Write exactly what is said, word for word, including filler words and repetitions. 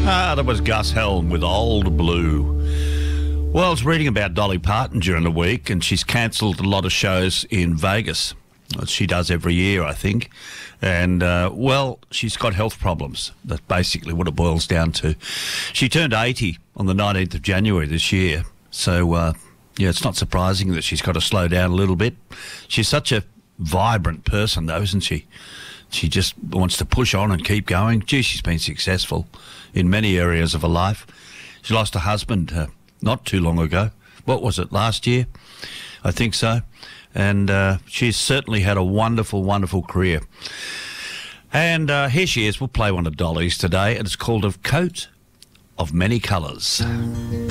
Ah, that was Gus Helm with Old Blue. Well, I was reading about Dolly Parton during the week, and she's cancelled a lot of shows in Vegas. She does every year, I think. And, uh, well, she's got health problems. That's basically what it boils down to. She turned eighty on the nineteenth of January this year. So, uh, yeah, it's not surprising that she's got to slow down a little bit. She's such a vibrant person, though, isn't she? She just wants to push on and keep going. Gee, she's been successful in many areas of her life. She lost her husband uh, not too long ago. What was it, last year? I think so. And uh, she's certainly had a wonderful, wonderful career. And uh, here she is. We'll play one of Dolly's today, and it's called A Coat of Many Colours.